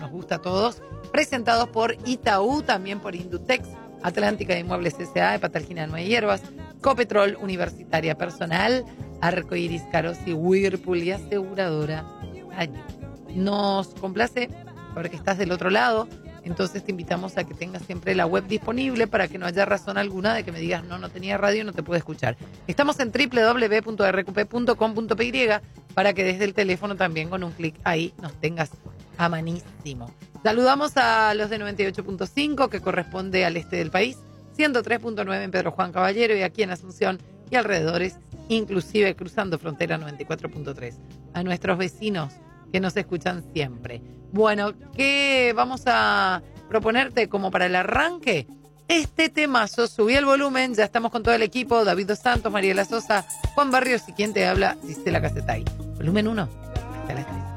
nos gusta a todos. Presentados por Itaú, también por Indutex, Atlántica de Inmuebles S.A., Hepatalgina de Nueve Hierbas, Copetrol, Universitaria Personal, Arcoiris, Carosi, Whirlpool y Aseguradora Año. Nos complace porque estás del otro lado, entonces te invitamos a que tengas siempre la web disponible para que no haya razón alguna de que me digas no tenía radio, no te puedo escuchar. Estamos en www.rqp.com.py para que desde el teléfono también con un clic ahí nos tengas a manísimo. Saludamos a los de 98.5 que corresponde al este del país, 103.9 en Pedro Juan Caballero y aquí en Asunción y alrededores, inclusive cruzando frontera 94.3. A nuestros vecinos que nos escuchan siempre. Bueno, ¿qué vamos a proponerte como para el arranque? Este temazo, subí el volumen, ya estamos con todo el equipo, David Dos Santos, Mariela Sosa, Juan Barrios y quien te habla, Gisela Casetay. Volumen 1, hasta las 3.